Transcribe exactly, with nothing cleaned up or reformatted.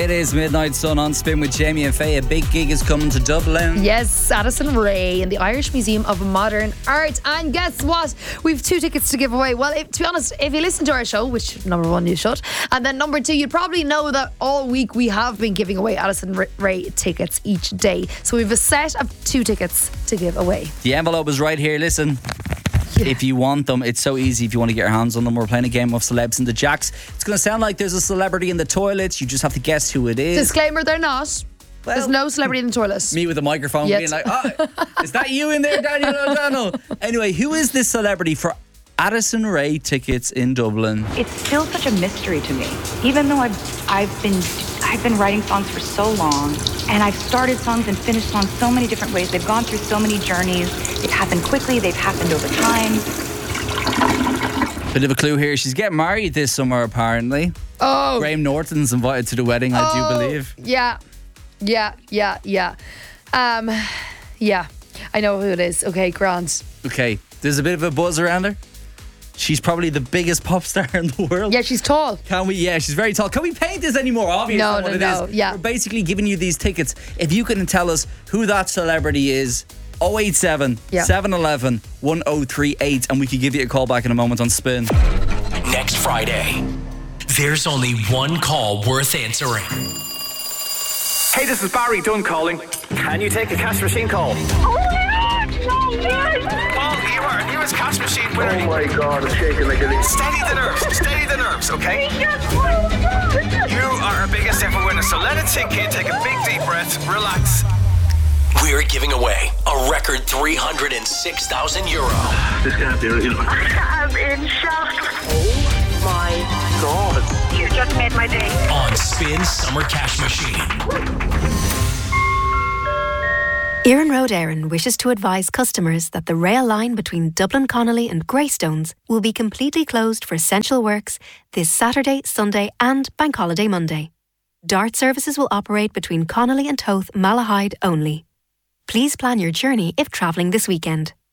It is Midnight Sun on Spin with Jamie and Faye. A big gig is coming to Dublin. Yes, Addison Rae in the Irish Museum of Modern Art. And guess what? We've two tickets to give away. Well, if, to be honest, if you listen to our show, which number one you should, and then number two, you'd probably know that all week we have been giving away Addison Rae tickets each day. So we have a set of two tickets to give away. The envelope is right here. Listen. If you want them, it's so easy. If you want to get your hands on them, we're playing a game of celebs in the jacks. It's going to sound like there's a celebrity in the toilets. You just have to guess who it is. Disclaimer, they're not. Well, there's no celebrity in the toilets. Me with a microphone Yet. being like, oh, is that you in there, Daniel O'Donnell? Anyway, who is this celebrity for Addison Rae tickets in Dublin? It's still such a mystery to me. Even though I've I've been I've been writing songs for so long, and I've started songs and finished songs so many different ways. They've gone through so many journeys. They've happened quickly. They've happened over time. Bit of a clue here. She's getting married this summer, apparently. Oh. Graham Norton's invited to the wedding, I oh, do believe. Yeah. Yeah, yeah, yeah. Um, yeah. I know who it is. Okay, Grant. Okay, there's a bit of a buzz around her. She's probably the biggest pop star in the world. Yeah, she's tall. Can we? Yeah, she's very tall. Can we paint this any more obvious No, than what no, it no, is? yeah. We're basically giving you these tickets. If you can tell us who that celebrity is, oh eight seven, Yeah. seven one one, one oh three eight, and we can give you a call back in a moment on Spin. Next Friday, there's only one call worth answering. Hey, this is Barry Dunn calling. Can you take a cash machine call? Oh my God, no, yes. Paul, you are a newest cash machine winner. Oh my God, I'm shaking like a leaf. Steady the nerves, steady the nerves, okay? He just won. You are our biggest ever winner, so let it sink in, take a big deep breath, relax. We're giving away a record three hundred six thousand euro. This can't be real. I'm in shock. Oh my God. You just made my day. On Spin Summer Cash Machine. Éireann Road Éireann wishes to advise customers that the rail line between Dublin Connolly and Greystones will be completely closed for essential works this Saturday, Sunday and Bank Holiday Monday. DART services will operate between Connolly and Toth Malahide only. Please plan your journey if travelling this weekend.